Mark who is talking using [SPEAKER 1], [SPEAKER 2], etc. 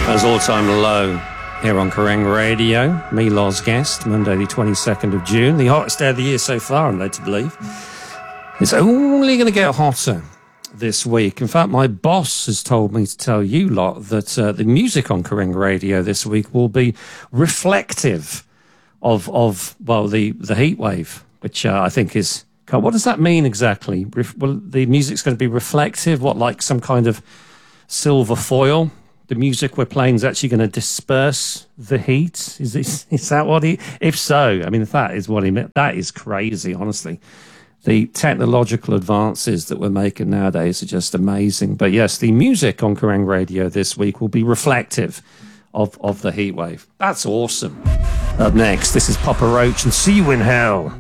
[SPEAKER 1] As all-time low here on Kerrang Radio. Me, Loz Guest, Monday the 22nd of June. The hottest day of the year so far, I'm led to believe. It's only going to get hotter this week. In fact, my boss has told me to tell you lot that the music on Kerrang Radio this week will be reflective of the heat wave, which I think is... What does that mean exactly? Well, the music's going to be reflective? What, like some kind of silver foil? The music we're playing is actually going to disperse the heat? Is that what he... If so, I mean, if that is what he meant, that is crazy, honestly. The technological advances that we're making nowadays are just amazing. But yes, the music on Kerrang Radio this week will be reflective of the heat wave. That's awesome. Up next, this is Papa Roach and See You in Hell.